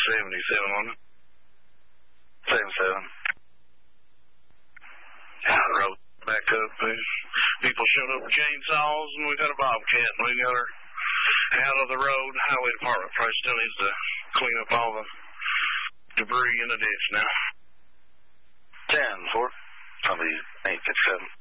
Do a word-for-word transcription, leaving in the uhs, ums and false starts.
seventy-seven, wasn't it? seventy-seven. Yeah, the road back up. People showed up with chainsaws, and we got a bobcat, and we got her out of the road. Highway Department probably still needs to clean up all the debris in the ditch now. ten four. Somebody eight fifty-seven.